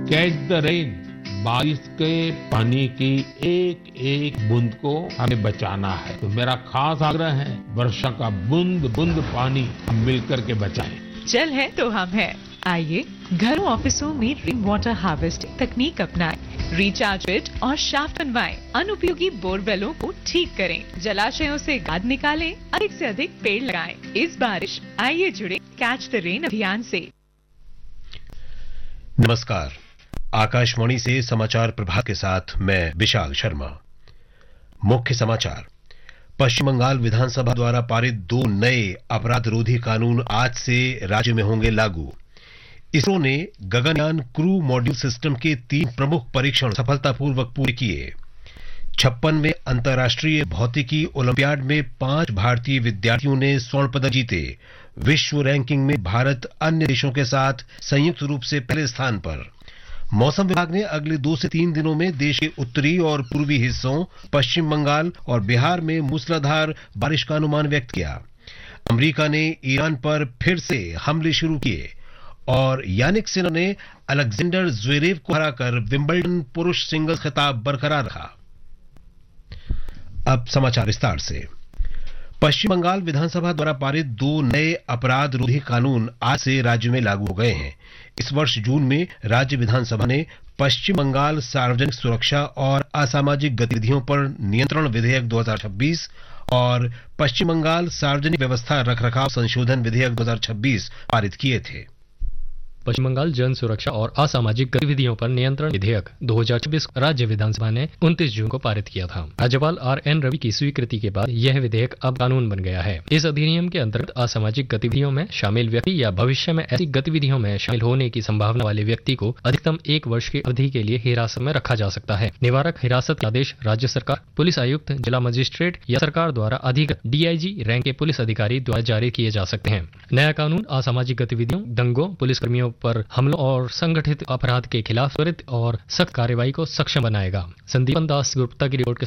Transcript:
Catch the rain, बारिश के पानी की एक एक बूंद को हमें बचाना है। तो मेरा खास आग्रह है, वर्षा का बूंद बूंद पानी हम मिलकर के बचाएं। जल है तो हम है। आइए घरों ऑफिसों में रेन वाटर हार्वेस्टिंग तकनीक अपनाएं, रिचार्ज इट और शाफ्ट बनवाएं, अनुपयोगी बोरवेलों को ठीक करें, जलाशयों से गाद निकालें, अधिक से अधिक पेड़ लगाएं। इस बारिश आइए जुड़े कैच द रेन अभियान से। नमस्कार, आकाशवाणी से समाचार प्रभात के साथ मैं विशाल शर्मा। मुख्य समाचार। पश्चिम बंगाल विधानसभा द्वारा पारित 2 नए अपराध रोधी कानून आज से राज्य में होंगे लागू। इसरो ने गगनयान क्रू मॉड्यूल सिस्टम के 3 प्रमुख परीक्षण सफलतापूर्वक पूरे किए। 56वें अंतर्राष्ट्रीय भौतिकी ओलंपियाड में 5 भारतीय विद्यार्थियों ने स्वर्ण पदक जीते। विश्व रैंकिंग में भारत अन्य देशों के साथ संयुक्त रूप से पहले स्थान पर। मौसम विभाग ने अगले 2 से 3 दिनों में देश के उत्तरी और पूर्वी हिस्सों, पश्चिम बंगाल और बिहार में मूसलाधार बारिश का अनुमान व्यक्त किया। अमेरिका ने ईरान पर फिर से हमले शुरू किए और यानिक सिनर ने अलेक्जेंडर ज़्वेरेव को हराकर विंबलडन पुरुष सिंगल्स खिताब बरकरार रखा। अब समाचार विस्तार से। पश्चिम बंगाल विधानसभा द्वारा पारित 2 नए अपराध रोधी कानून आज से राज्य में लागू हो गए हैं। इस वर्ष जून में राज्य विधानसभा ने पश्चिम बंगाल सार्वजनिक सुरक्षा और असामाजिक गतिविधियों पर नियंत्रण विधेयक 2026 और पश्चिम बंगाल सार्वजनिक व्यवस्था रखरखाव संशोधन विधेयक 2026 पारित किए थे। पश्चिम बंगाल जन सुरक्षा और असामाजिक गतिविधियों पर नियंत्रण विधेयक 2026 राज्य विधानसभा ने 29 जून को पारित किया था। राज्यपाल RN रवि की स्वीकृति के बाद यह विधेयक अब कानून बन गया है। इस अधिनियम के अंतर्गत असामाजिक गतिविधियों में शामिल व्यक्ति या भविष्य में ऐसी गतिविधियों में शामिल होने की संभावना वाले व्यक्ति को अधिकतम 1 वर्ष की अवधि के लिए हिरासत में रखा जा सकता है। निवारक हिरासत का आदेश राज्य सरकार, पुलिस आयुक्त, जिला मजिस्ट्रेट या सरकार द्वारा अधिकृत DIG रैंक के पुलिस अधिकारी द्वारा जारी किए जा सकते हैं। नया कानून असामाजिक गतिविधियों, दंगों, पुलिसकर्मियों पर हमलों और संगठित अपराध के खिलाफ त्वरित और सख्त कार्रवाई को सक्षम बनाएगा। संदीपन दास गुप्ता की रिपोर्ट के